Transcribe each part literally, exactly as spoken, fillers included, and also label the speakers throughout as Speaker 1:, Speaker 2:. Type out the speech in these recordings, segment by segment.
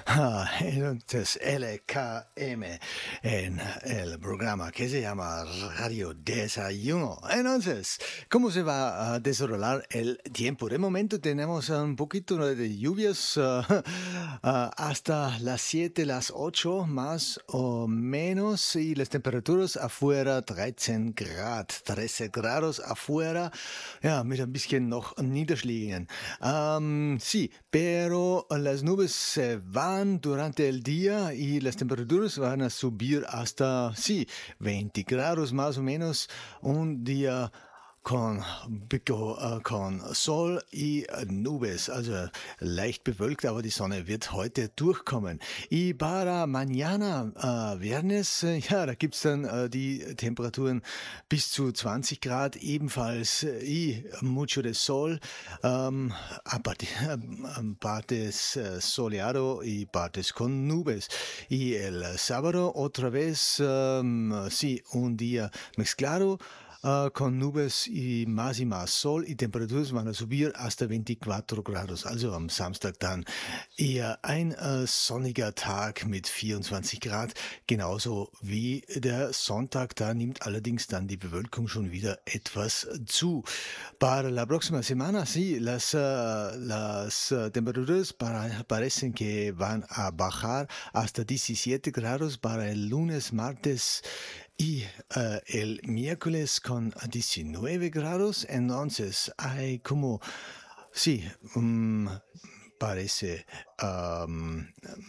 Speaker 1: Ah, entonces L K M en el programa que se llama Radio Desayuno. Entonces, ¿cómo se va a desarrollar el tiempo? De momento tenemos un poquito de lluvias uh, uh, hasta las siete, las ocho más o menos y las temperaturas afuera trece Grad, trece grados afuera, ja, mit ein bisschen noch Niederschlägen. Um, sí, pero las nubes se van durante el día y las temperaturas van a subir hasta, sí, veinte grados más o menos, un día con, Pico, äh, con Sol y äh, Nubes, also leicht bewölkt, aber die Sonne wird heute durchkommen. Y para mañana, äh, Viernes, äh, ja, da gibt's dann äh, die Temperaturen bis zu zwanzig Grad, ebenfalls äh, y mucho de Sol, ähm, aparte, ähm, partes äh, soleado y partes con nubes. Y el sábado otra vez, ähm, sí, un día mezclado, Uh, con nubes y más y más sol y temperaturas van a subir hasta veinticuatro grados, also am Samstag dann eher ein uh, sonniger Tag mit vierundzwanzig Grad, genauso wie der Sonntag, da nimmt allerdings dann die Bewölkung schon wieder etwas zu. Para la próxima semana, sí, las, uh, las uh, temperaturas para, parecen que van a bajar hasta diecisiete grados para el lunes, martes y uh, el miércoles con diecinueve grados, entonces hay como, sí, um, parece um,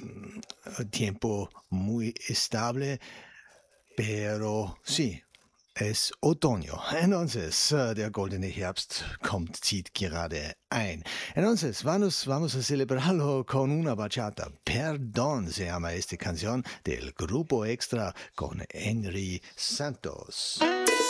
Speaker 1: tiempo muy estable, pero sí, es otoño. Entonces, uh, der goldene Herbst kommt, zieht gerade ein. Entonces, vamos, vamos a celebrarlo con una bachata. Perdón se llama esta canción del Grupo Extra con Henry Santos.